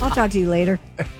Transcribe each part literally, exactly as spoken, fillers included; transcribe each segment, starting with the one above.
I'll talk to you later.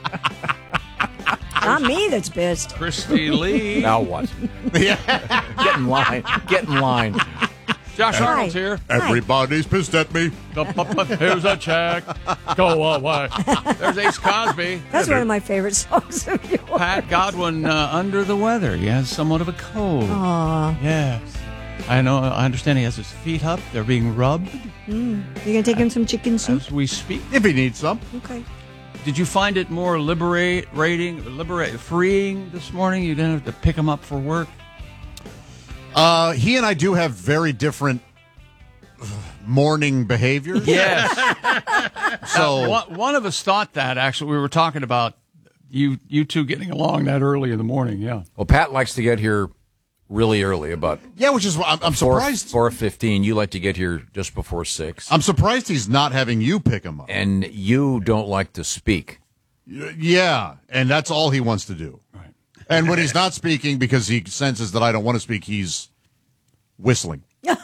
Not me that's pissed. Christy Lee. Now what? Get in line. Get in line. Josh Hi. Arnold's here. Everybody's pissed at me. Here's a check. Go away. There's Ace Cosby. That's one of my favorite songs of yours. Pat Godwin uh, under the weather. He has somewhat of a cold. Aw. Yes. I know. I understand he has his feet up. They're being rubbed Mm. You gonna take him some chicken soup? as we speak. If he needs some. Okay. Did you find it more liberating, liberate, freeing this morning? You didn't have to pick him up for work? Uh, he and I do have very different uh, morning behaviors. Yes. So one, one of us thought that, actually. We were talking about you you two getting along that early in the morning, yeah. Well, Pat likes to get here really early, about yeah, which is I'm, I'm four surprised. four fifteen. You like to get here just before six, I'm surprised he's not having you pick him up. and you don't like to speak. Yeah, and that's all he wants to do. Right. And when he's not speaking because he senses that I don't want to speak, he's whistling. Now,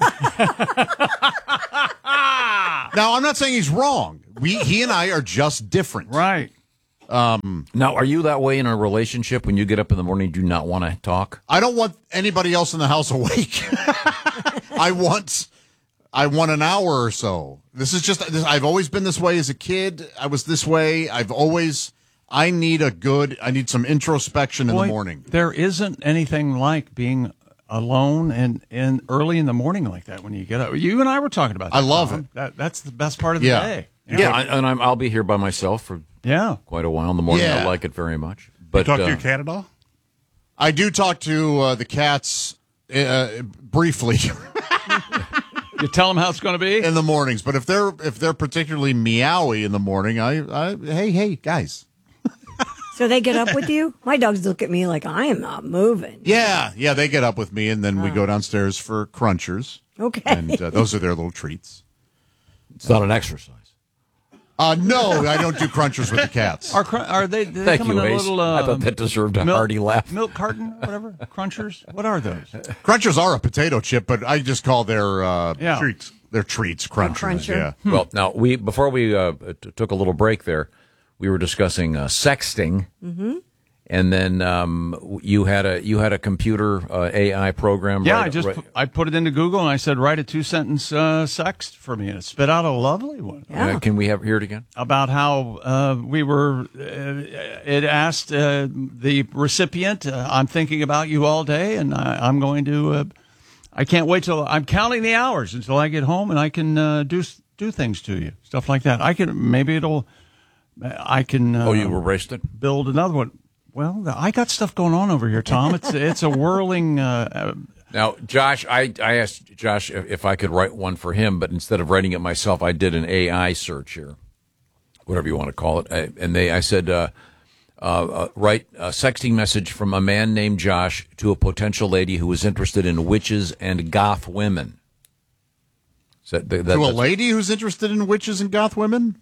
I'm not saying he's wrong. We, he and I are just different. Right. Now, are you that way in a relationship? When you get up in the morning, do you not want to talk? I don't want anybody else in the house awake. I want, I want an hour or so. This is just. This, I've always been this way as a kid. I was this way. I've always. I need a good. I need some introspection in Boy, the morning. There isn't anything like being alone and, and early in the morning like that when you get up. You and I were talking about that. I love Tom. it. That, that's the best part of the Yeah. day. Yeah, I, and I'm, I'll be here by myself for Yeah. quite a while in the morning. Yeah. I like it very much. But Talk to uh, your cat at all? I do talk to uh, the cats uh, briefly You tell them how it's going to be? in the mornings, but if they're if they're particularly meowy in the morning, I, I hey hey guys. So they get up with you? My dogs look at me like I am not moving. Yeah, yeah, they get up with me, and then we go downstairs for crunchers, Okay. and uh, those are their little treats. it's not an exercise. Uh, no, I don't do crunchers with the cats. Are, cr- are they, do they Thank come you, in a Ace. little... Uh, I thought that deserved a milk, hearty laugh. Milk carton, whatever? Crunchers? What are those? Crunchers are a potato chip, but I just call their uh, Yeah. treats their treats crunchers. cruncher. Yeah. Well, now we before we uh, t- took a little break there, we were discussing uh, sexting, mm-hmm. and then um, you had a you had a computer uh, A I program. Yeah, right- I just right- pu- I put it into Google and I said, write a two sentence uh, sext for me, and it spit out a lovely one Yeah. Uh, can we have hear it again? about how uh, we were. Uh, it asked uh, the recipient, uh, "I'm thinking about you all day, and I, I'm going to. Uh, I can't wait till I'm counting the hours until I get home, and I can uh, do do things to you, stuff like that. I can maybe it'll. I can. Uh, Oh, you erased it. build another one." Well, I got stuff going on over here, Tom. It's it's a whirling. Uh, Now, Josh, I, I asked Josh if, if I could write one for him, but instead of writing it myself, I did an A I search here, whatever you want to call it. I, and they, I said, uh, uh, uh, write a sexting message from a man named Josh to a potential lady who was interested in witches and goth women. So that, that, To a that's- lady who's interested in witches and goth women?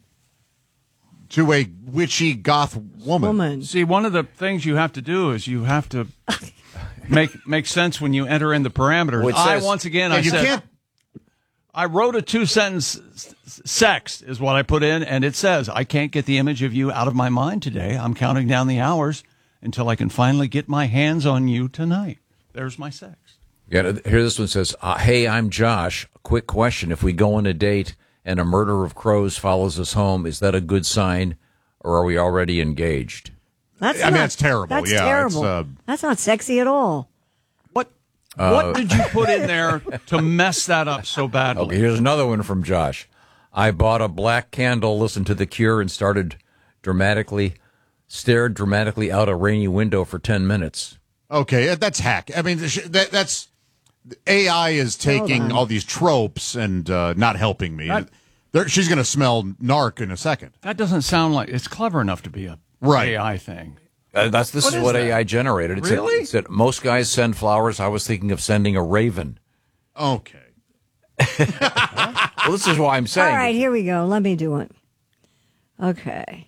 To a witchy goth woman. Woman. see, one of the things you have to do is you have to make make sense when you enter in the parameters. Well, it I says- once again, Yeah, I you said. can't. I wrote a two sentence sext is what I put in, and it says, I can't get the image of you out of my mind today. I'm counting down the hours until I can finally get my hands on you tonight. There's my sext. Yeah, here this one says, uh, hey, I'm Josh. Quick question. If we go on a date and a murder of crows follows us home, is that a good sign, or are we already engaged? That's I mean, not- that's terrible. That's Yeah, terrible. it's, uh, That's not sexy at all. What what did you put in there to mess that up so badly? Okay, here's another one from Josh. I bought a black candle, listened to The Cure, and started dramatically, stared dramatically out a rainy window for ten minutes. Okay, that's hack. I mean, that, that's A I is taking on. all these tropes and uh, not helping me. That- There, she's going to smell narc in a second. That doesn't sound like it's clever enough to be a Right. A I thing. Uh, that's this What is is what that? A I generated. It Really? Said, it said most guys send flowers. I was thinking of sending a raven. Okay. Well, this is why I'm saying. All right, here we go. Let me do it. Okay.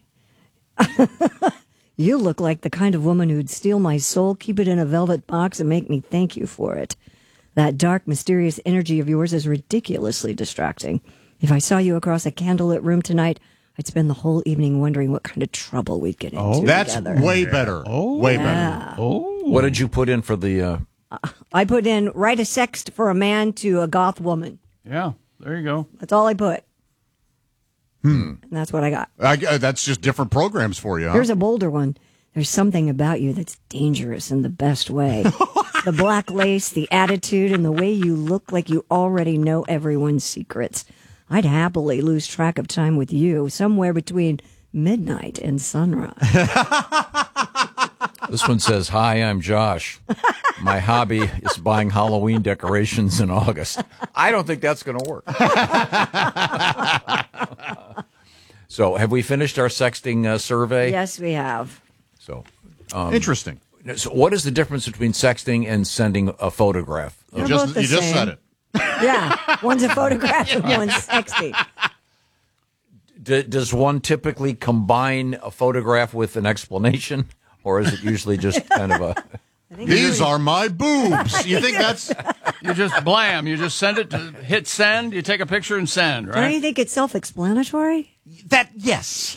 You look like the kind of woman who'd steal my soul, keep it in a velvet box, and make me thank you for it. That dark, mysterious energy of yours is ridiculously distracting. If I saw you across a candlelit room tonight, I'd spend the whole evening wondering what kind of trouble we'd get into Oh, That's together. way better. Oh. way better. Yeah. Oh. What did you put in for the? Uh, I put in write a sext for a man to a goth woman. Yeah, there you go. That's all I put. Hmm. And that's what I got. I, uh, that's just different programs for you, huh? Here's a bolder one. There's something about you that's dangerous in the best way. The black lace, the attitude, and the way you look like you already know everyone's secrets. I'd happily lose track of time with you somewhere between midnight and sunrise. this one says, "Hi, I'm Josh. My hobby is buying Halloween decorations in August." I don't think that's going to work. So, have we finished our sexting uh, survey? Yes, we have. So, Interesting. so, what is the difference between sexting and sending a photograph? You They're just, both the you just same. said it. Yeah, one's a photograph and one's sexting. D- does one typically combine a photograph with an explanation, or is it usually just kind of a? These are my boobs. You think that's... You just blam. You just send it to hit send. You take a picture and send, Don't you right? think it's self-explanatory? That, yes.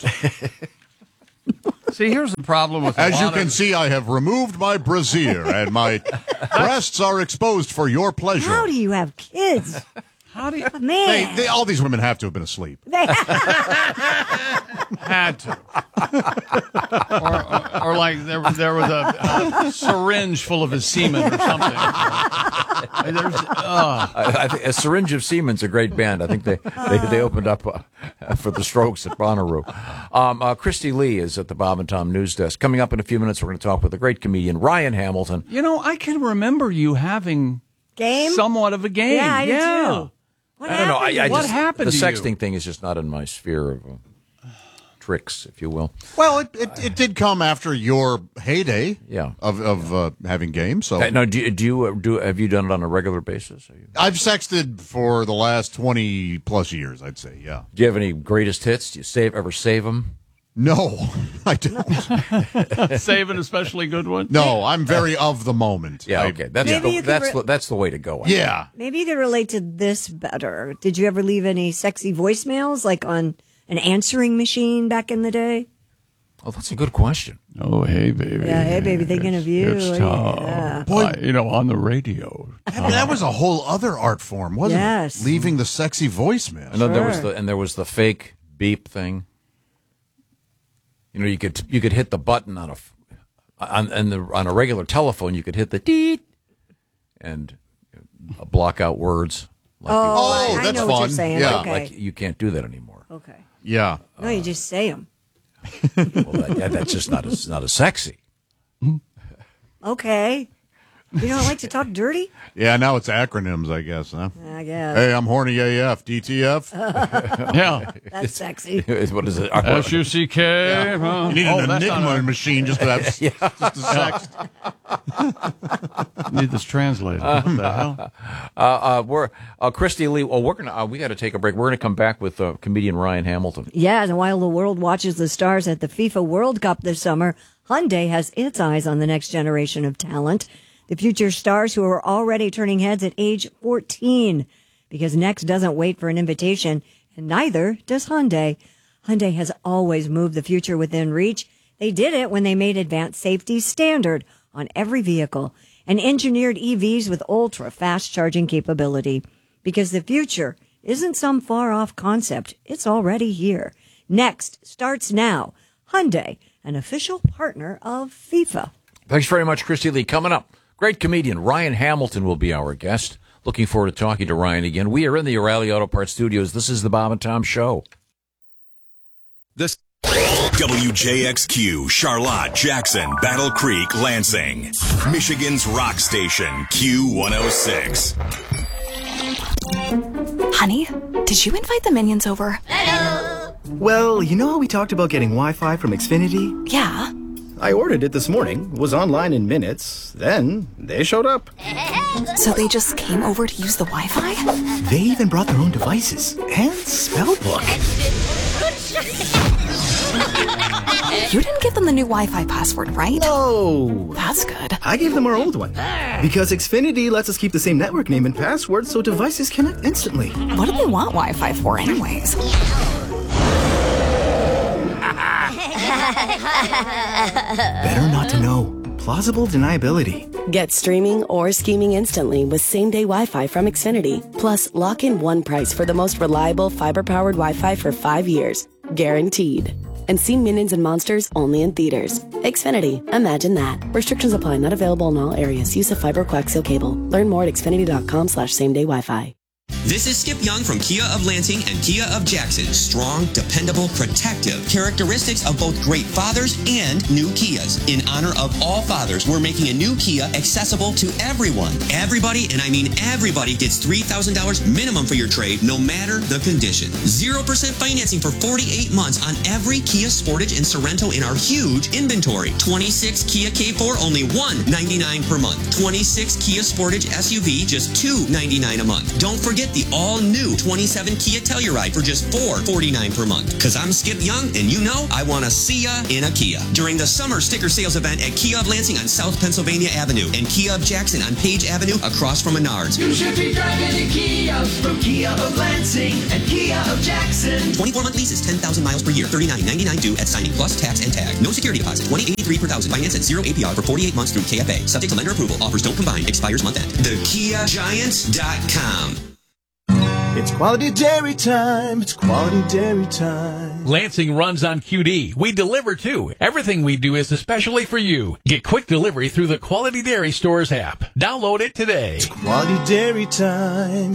See, here's the problem with a As you lot can of- see, I have removed my brassiere, and my breasts are exposed for your pleasure. How do you have kids? How do you Man. They, they, all these women have to have been asleep. They- had to? or, or, or like there, there was a, a syringe full of his semen or something. There's, uh, I, I think a Syringe of Semen's a great band. I think they they, they opened up uh, for the Strokes at Bonnaroo. Um, uh, Christy Lee is at the Bob and Tom News Desk. Coming up in a few minutes, we're going to talk with the great comedian Ryan Hamilton. you know, I can remember you having Game? somewhat of a game. Yeah, I do too. What I don't know. I, I What just, happened The to you? sexting thing is just not in my sphere of uh, tricks, if you will. Well, it, it, it did come after your heyday Yeah. of, of uh, having games. So Uh, Now, do you, do you uh, do have you done it on a regular basis? Are you, I've sexted for the last twenty plus years, I'd say, yeah. do you have any greatest hits? Do you save ever save them? No, I don't. Save an especially good one. No, I'm very of the moment. Yeah, I- okay. That's Maybe you the, could that's re- the, that's the way to go. I Yeah. Maybe you could relate to this better. Did you ever leave any sexy voicemails, like on an answering machine back in the day? Oh, that's a good question. Oh, hey, baby. Yeah, hey, baby, thinking of you. It's Tom. Yeah. Boy. Uh, you know, on the radio. That, that was a whole other art form, wasn't Yes. it? Leaving the sexy voicemail. And then there was Sure. the and there was the fake beep thing. You know, you could you could hit the button on a f- on and the on a regular telephone. You could hit the deet and uh, block out words. Like Oh, Oh, I, I that's know what you're fun. saying. Yeah. you, Okay. like you can't do that anymore. okay. Yeah. No, you just say them. Well, that, yeah, that's just not as not as sexy. Okay. You don't like to talk dirty? Yeah, now it's acronyms, I guess, huh? I guess. Hey, I'm horny A F, D T F. Yeah. That's sexy. What is it? S U C K. huh? You need Oh, an that's not Enigma a- machine just to have just to sex. Need this translated. What the hell? Uh, uh, we're uh, Christy Lee. Well, we're gonna uh, we got to take a break. We're gonna come back with uh, comedian Ryan Hamilton. Yeah, and while the world watches the stars at the FIFA World Cup this summer, Hyundai has its eyes on the next generation of talent. The future stars who are already turning heads at age fourteen. Because Next doesn't wait for an invitation, and neither does Hyundai. Hyundai has always moved the future within reach. They did it when they made advanced safety standard on every vehicle and engineered E Vs with ultra-fast charging capability. Because the future isn't some far-off concept. It's already here. Next starts now. Hyundai, an official partner of FIFA. Thanks very much, Christy Lee. Coming up, great comedian Ryan Hamilton will be our guest. Looking forward to talking to Ryan again. We are in the O'Reilly Auto Parts studios. This is the Bob and Tom Show. This W J X Q, Charlotte, Jackson, Battle Creek, Lansing. Michigan's rock station, Q one oh six. Honey, did you invite the minions over? Well, you know how we talked about getting Wi-Fi from Xfinity? Yeah. I ordered it this morning, was online in minutes, then they showed up. So they just came over to use the Wi-Fi? They even brought their own devices and spell book. You didn't give them the new Wi-Fi password, right? No! That's good. I gave them our old one. Because Xfinity lets us keep the same network name and password so devices connect instantly. What do they want Wi-Fi for anyways? Better not to know. Plausible deniability. Get streaming or scheming instantly with same-day Wi-Fi from Xfinity. Plus, lock in one price for the most reliable fiber-powered Wi-Fi for five years. Guaranteed. And see Minions and Monsters only in theaters. Xfinity. Imagine that. Restrictions apply. Not available in all areas. Use of fiber coaxial cable. Learn more at xfinity.com slash same-day Wi-Fi. This is Skip Young from Kia of Lansing and Kia of Jackson. Strong, dependable, protective. Characteristics of both great fathers and new Kias. In honor of all fathers, we're making a new Kia accessible to everyone. Everybody, and I mean everybody, gets three thousand dollars minimum for your trade, no matter the condition. zero percent financing for forty-eight months on every Kia Sportage and Sorento in our huge inventory. twenty-six Kia K four, only one hundred ninety-nine dollars per month. twenty-six Kia Sportage S U V, just two hundred ninety-nine dollars a month. Don't forget the all-new twenty-seven Kia Telluride for just four hundred forty-nine dollars per month. Because I'm Skip Young, and you know I want to see ya in a Kia. During the summer sticker sales event at Kia of Lansing on South Pennsylvania Avenue and Kia of Jackson on Page Avenue across from Menards. You should be driving a Kia from Kia of Lansing and Kia of Jackson. twenty-four month leases, ten thousand miles per year, thirty-nine ninety-nine due at signing plus tax and tag. No security deposit, twenty eighty-three per thousand. Finance at zero A P R for forty-eight months through K F A. Subject to lender approval. Offers don't combine. Expires month end. the kia giant dot com. It's quality dairy time. It's quality dairy time. Lansing runs on Q D. We deliver too. Everything we do is especially for you. Get quick delivery through the Quality Dairy Stores app. Download it today. It's quality dairy time.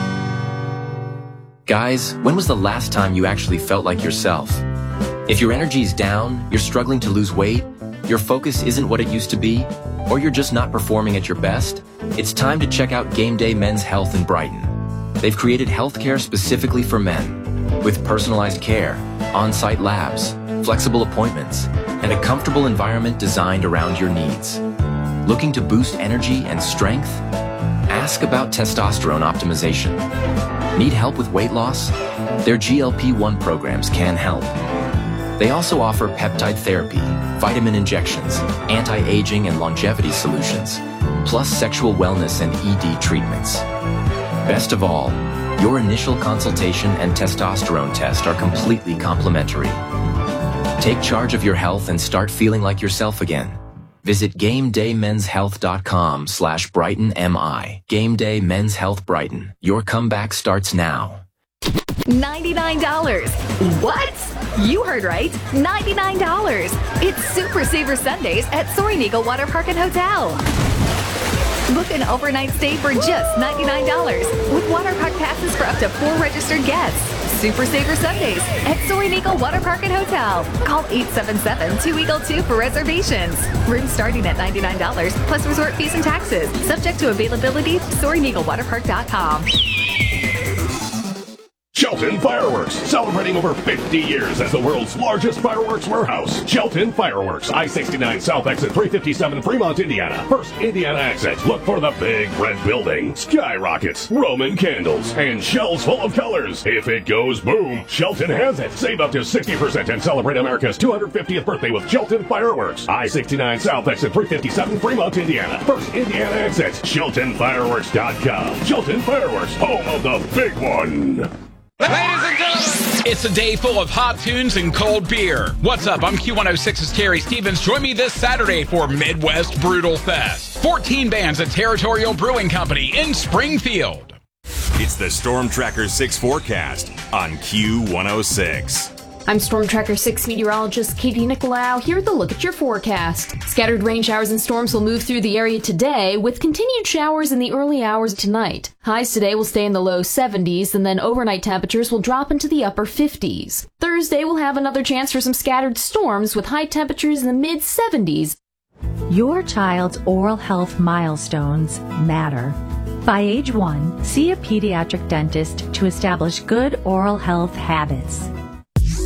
Guys, when was the last time you actually felt like yourself? If your energy's down, you're struggling to lose weight, your focus isn't what it used to be, or you're just not performing at your best, it's time to check out Game Day Men's Health in Brighton. They've created healthcare specifically for men, with personalized care, on-site labs, flexible appointments, and a comfortable environment designed around your needs. Looking to boost energy and strength? Ask about testosterone optimization. Need help with weight loss? Their G L P one programs can help. They also offer peptide therapy, vitamin injections, anti-aging and longevity solutions, plus sexual wellness and E D treatments. Best of all, your initial consultation and testosterone test are completely complimentary. Take charge of your health and start feeling like yourself again. Visit GameDayMen'sHealth.com slash BrightonMI. Game Day Men's Health Brighton. Your comeback starts now. ninety-nine dollars. What? You heard right. ninety-nine dollars. It's Super Saver Sundays at Soaring Eagle Water Park and Hotel. Book an overnight stay for just ninety-nine dollars with water park passes for up to four registered guests. Super Saver Sundays at Soaring Eagle Water Park and Hotel. Call eight seven seven, two Eagle two for reservations. Rooms starting at ninety-nine dollars plus resort fees and taxes. Subject to availability. Soaring Eagle Water Park dot com. Shelton Fireworks, celebrating over fifty years as the world's largest fireworks warehouse. Shelton Fireworks, I sixty-nine South Exit three fifty-seven, Fremont, Indiana. First Indiana exit. Look for the big red building, skyrockets, Roman candles, and shells full of colors. If it goes boom, Shelton has it. Save up to sixty percent and celebrate America's two hundred fiftieth birthday with Shelton Fireworks. I sixty-nine South Exit three fifty-seven, Fremont, Indiana. First Indiana exit. Shelton Fireworks dot com. Shelton Fireworks, home of the big one. Ladies and gentlemen, it's a day full of hot tunes and cold beer. What's up? I'm Q one oh six's Terry Stevens. Join me this Saturday for Midwest Brutal Fest. fourteen bands at Territorial Brewing Company in Springfield. It's the Storm Tracker six forecast on Q one oh six. I'm Storm Tracker six meteorologist Katie Nicolau here with a look at your forecast. Scattered rain showers and storms will move through the area today, with continued showers in the early hours tonight. Highs today will stay in the low seventies, and then overnight temperatures will drop into the upper fifties. Thursday will have another chance for some scattered storms, with high temperatures in the mid seventies. Your child's oral health milestones matter. By age one, see a pediatric dentist to establish good oral health habits.